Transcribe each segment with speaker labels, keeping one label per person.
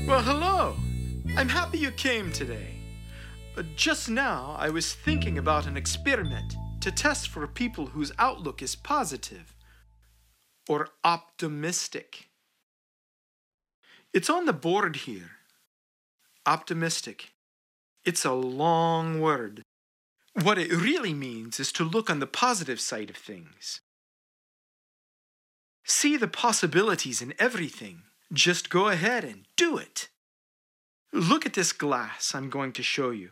Speaker 1: Well, hello. I'm happy you came today. Just now, I was thinking about an experiment to test for people whose outlook is positive or optimistic. It's on the board here. Optimistic. It's a long word. What it really means is to look on the positive side of things. See the possibilities in everything. Just go ahead and do it. Look at this glass I'm going to show you.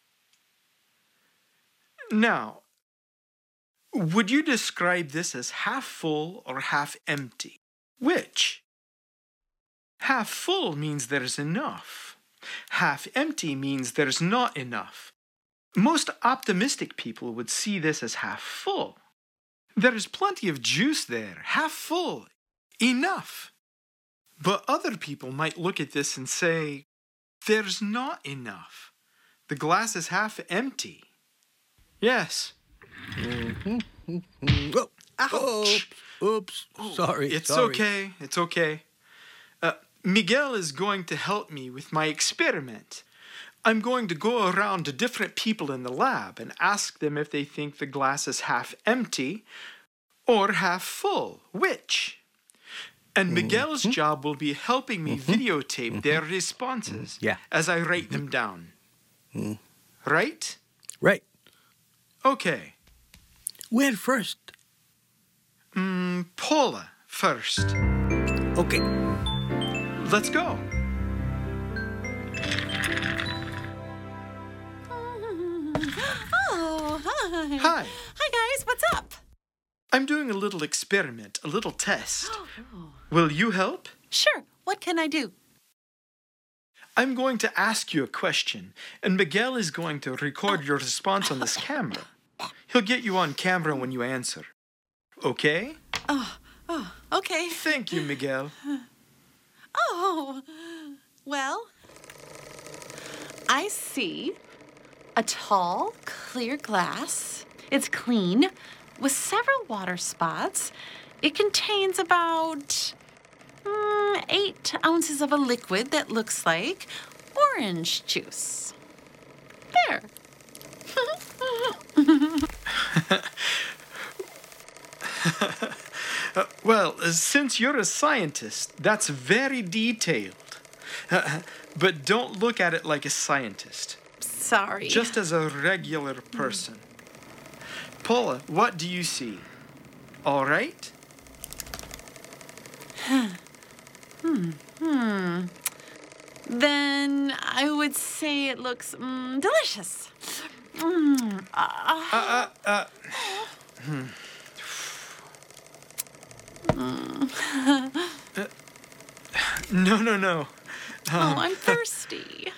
Speaker 1: Now, would you describe this as half full or half empty? Which? Half full means there's enough. Half empty means there's not enough. Most optimistic people would see this as half full. There is plenty of juice there, half full, enough. But other people might look at this and say, there's not enough. The glass is half empty. Yes.
Speaker 2: Oh, ouch. Oops. Sorry.
Speaker 1: It's
Speaker 2: sorry.
Speaker 1: okay. It's okay. Miguel is going to help me with my experiment. I'm going to go around to different people in the lab and ask them if they think the glass is half empty or half full. Which? And Miguel's job will be helping me videotape their responses as I write them down. Right?
Speaker 2: Right.
Speaker 1: Okay.
Speaker 2: When first?
Speaker 1: Paula first.
Speaker 2: Okay.
Speaker 1: Let's go.
Speaker 3: Oh, hi.
Speaker 1: Hi.
Speaker 3: Hi, guys. What's up?
Speaker 1: I'm doing a little experiment, a little test. Will you help?
Speaker 3: Sure. What can I do?
Speaker 1: I'm going to ask you a question, and Miguel is going to record your response on this camera. He'll get you on camera when you answer. Okay?
Speaker 3: Okay.
Speaker 1: Thank you, Miguel.
Speaker 3: Oh, well, I see a tall, clear glass. It's clean, with several water spots. It contains about 8 ounces of a liquid that looks like orange juice. There.
Speaker 1: Well, since you're a scientist, that's very detailed. But don't look at it like a scientist.
Speaker 3: Sorry.
Speaker 1: Just as a regular person. Paula, what do you see? All right?
Speaker 3: Then I would say it looks delicious.
Speaker 1: No.
Speaker 3: I'm thirsty.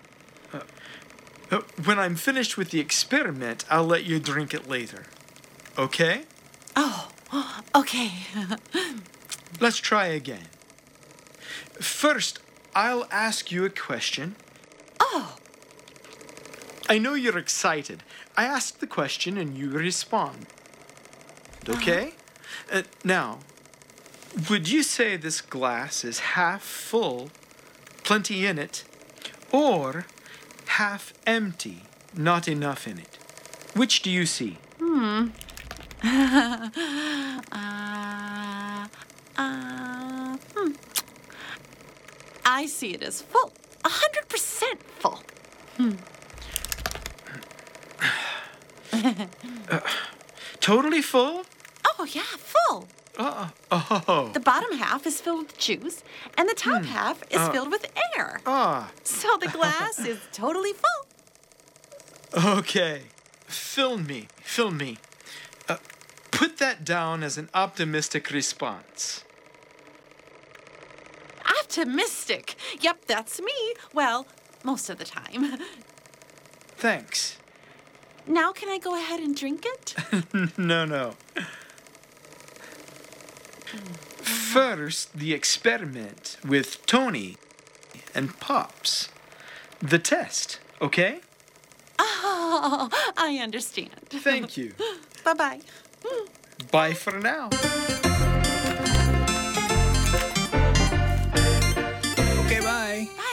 Speaker 1: When I'm finished with the experiment, I'll let you drink it later. Okay?
Speaker 3: Oh, okay.
Speaker 1: Let's try again. First, I'll ask you a question.
Speaker 3: Oh.
Speaker 1: I know you're excited. I ask the question and you respond. Okay? Now, would you say this glass is half full, plenty in it, or half empty, not enough in it? Which do you see?
Speaker 3: I see it as full. 100% full.
Speaker 1: Totally full?
Speaker 3: Oh, yeah, full. The bottom half is filled with juice, and the top half is filled with air. So the glass is totally full.
Speaker 1: Okay. Fill me. Put that down as an optimistic response.
Speaker 3: Optimistic. Yep, that's me. Well, most of the time.
Speaker 1: Thanks.
Speaker 3: Now can I go ahead and drink it?
Speaker 1: No. First, the experiment with Tony and Pops. The test, okay?
Speaker 3: Oh, I understand.
Speaker 1: Thank you.
Speaker 3: Bye-bye.
Speaker 1: Bye for now.
Speaker 2: Okay, bye.
Speaker 3: Bye.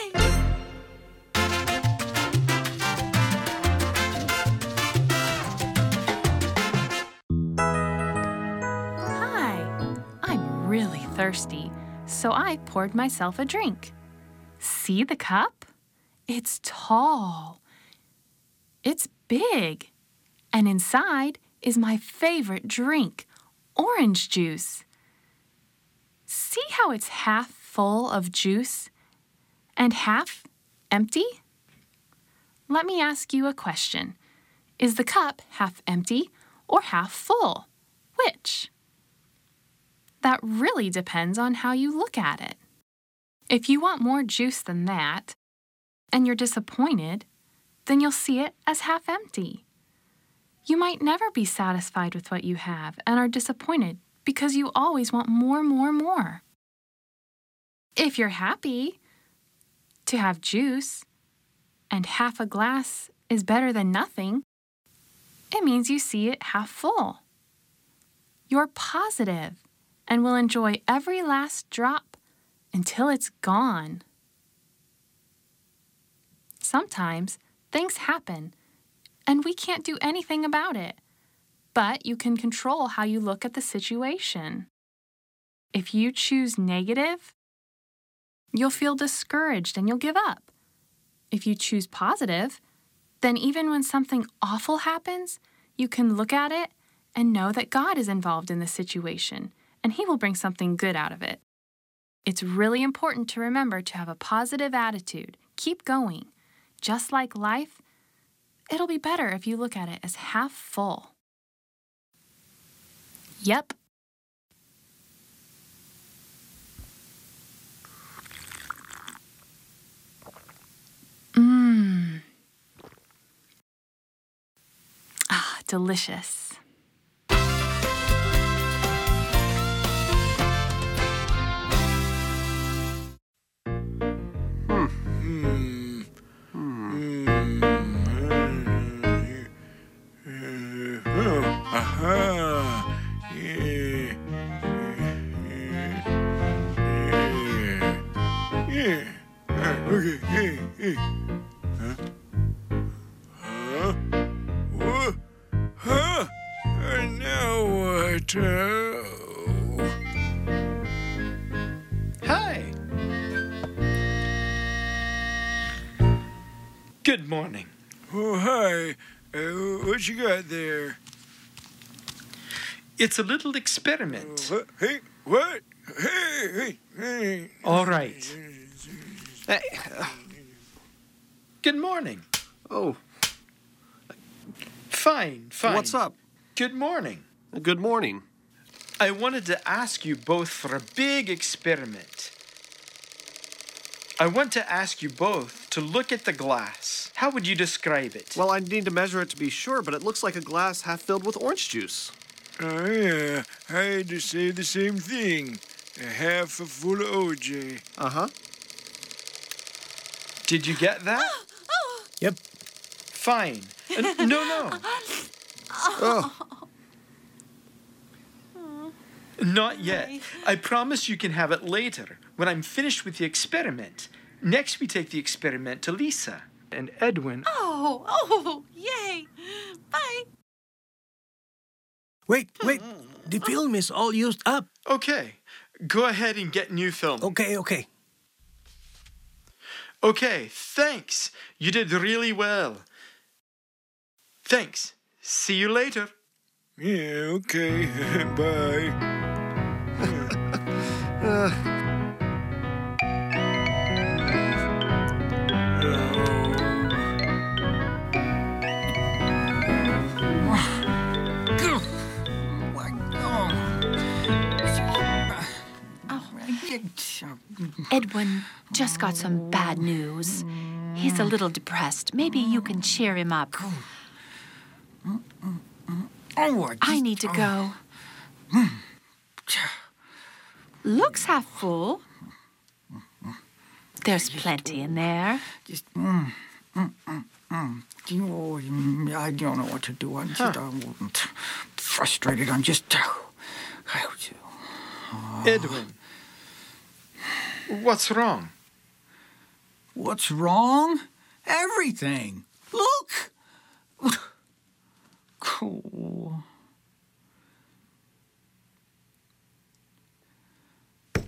Speaker 4: thirsty, so I poured myself a drink. See the cup? It's tall. It's big. And inside is my favorite drink, orange juice. See how it's half full of juice and half empty? Let me ask you a question. Is the cup half empty or half full? Which? That really depends on how you look at it. If you want more juice than that, and you're disappointed, then you'll see it as half empty. You might never be satisfied with what you have and are disappointed because you always want more, more, more. If you're happy to have juice and half a glass is better than nothing, it means you see it half full. You're positive and will enjoy every last drop until it's gone. Sometimes things happen and we can't do anything about it, but you can control how you look at the situation. If you choose negative, you'll feel discouraged and you'll give up. If you choose positive, then even when something awful happens, you can look at it and know that God is involved in the situation and He will bring something good out of it. It's really important to remember to have a positive attitude. Keep going. Just like life, it'll be better if you look at it as half full. Yep. Delicious.
Speaker 1: Hi. Good morning.
Speaker 5: Oh, hi. What you got there?
Speaker 1: It's a little experiment.
Speaker 5: Hey, what? Hey.
Speaker 1: All right.
Speaker 6: Hey.
Speaker 1: Good morning.
Speaker 6: Oh.
Speaker 1: Fine.
Speaker 6: What's up?
Speaker 1: Good morning.
Speaker 6: Good morning.
Speaker 1: I wanted to ask you both for a big experiment. I want to ask you both to look at the glass. How would you describe it?
Speaker 6: Well, I need to measure it to be sure, but it looks like a glass half filled with orange juice.
Speaker 5: Oh, yeah. I had to say the same thing. A half full of OJ.
Speaker 6: Uh-huh.
Speaker 1: Did you get that?
Speaker 2: Yep.
Speaker 1: Fine. No.
Speaker 6: Oh.
Speaker 1: Not yet. I promise you can have it later, when I'm finished with the experiment. Next, we take the experiment to Lisa and Edwin.
Speaker 3: Oh, yay. Bye.
Speaker 2: Wait. The film is all used up.
Speaker 1: Okay, go ahead and get new film.
Speaker 2: Okay.
Speaker 1: Okay, thanks. You did really well. Thanks. See you later.
Speaker 5: Yeah, okay. Bye.
Speaker 3: Edwin just got some bad news. He's a little depressed. Maybe you can cheer him up. I need to go. Looks half full. There's plenty in there.
Speaker 7: I don't know what to do. I'm just frustrated. I'm just...
Speaker 1: Edwin, what's wrong?
Speaker 7: What's wrong? Everything. Look. Cool.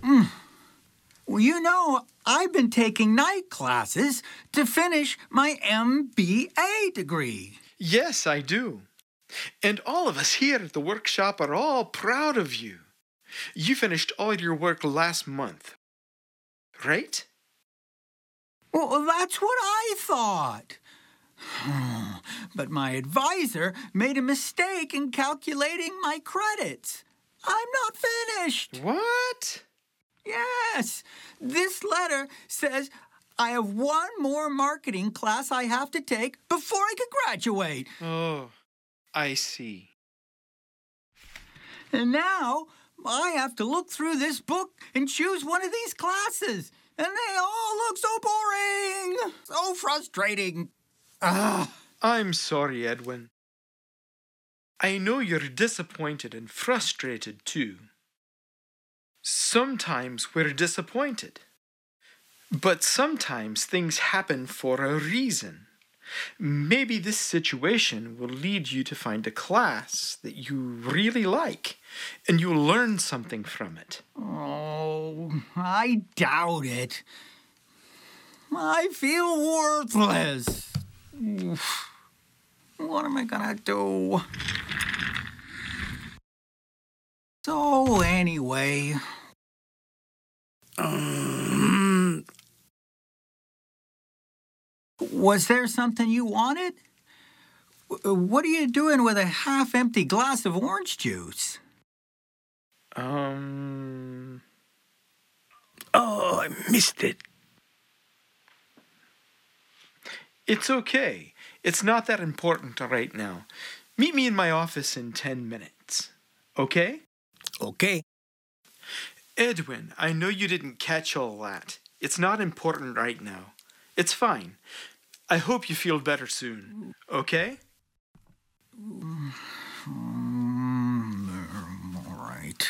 Speaker 7: Well, you know, I've been taking night classes to finish my MBA degree.
Speaker 1: Yes, I do. And all of us here at the workshop are all proud of you. You finished all your work last month, right?
Speaker 7: Well, that's what I thought. But my advisor made a mistake in calculating my credits. I'm not finished.
Speaker 1: What?
Speaker 7: Yes. This letter says I have one more marketing class I have to take before I can graduate.
Speaker 1: Oh, I see.
Speaker 7: And now I have to look through this book and choose one of these classes. And they all look so boring. So frustrating.
Speaker 1: I'm sorry, Edwin. I know you're disappointed and frustrated too. Sometimes we're disappointed. But sometimes things happen for a reason. Maybe this situation will lead you to find a class that you really like, and you'll learn something from it.
Speaker 7: Oh, I doubt it. I feel worthless. What am I gonna do? So, anyway... Was there something you wanted? What are you doing with a half-empty glass of orange juice?
Speaker 2: Oh, I missed it.
Speaker 1: It's okay. It's not that important right now. Meet me in my office in 10 minutes. Okay?
Speaker 2: Okay.
Speaker 1: Edwin, I know you didn't catch all that. It's not important right now. It's fine. I hope you feel better soon. Okay?
Speaker 7: All right.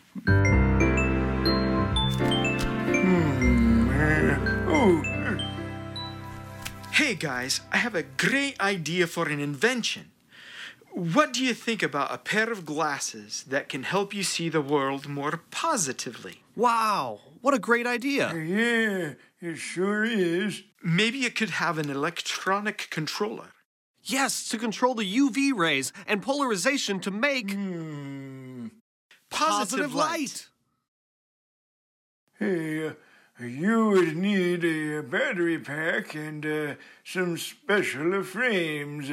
Speaker 1: Hey guys, I have a great idea for an invention. What do you think about a pair of glasses that can help you see the world more positively?
Speaker 6: Wow, what a great idea.
Speaker 5: Yeah, it sure is.
Speaker 1: Maybe it could have an electronic controller.
Speaker 6: Yes, to control the UV rays and polarization to make
Speaker 1: Positive light.
Speaker 5: Hey, you would need a battery pack and some special frames.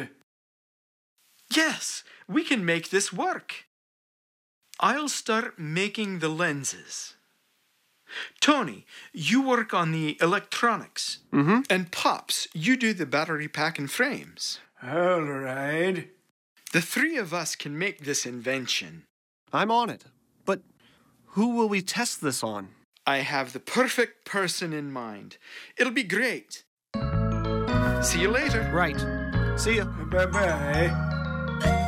Speaker 1: Yes, we can make this work. I'll start making the lenses. Tony, you work on the electronics. And Pops, you do the battery pack and frames.
Speaker 5: All right.
Speaker 1: The three of us can make this invention.
Speaker 6: I'm on it. But who will we test this on?
Speaker 1: I have the perfect person in mind. It'll be great. See you later.
Speaker 6: Right. See ya.
Speaker 5: Bye-bye.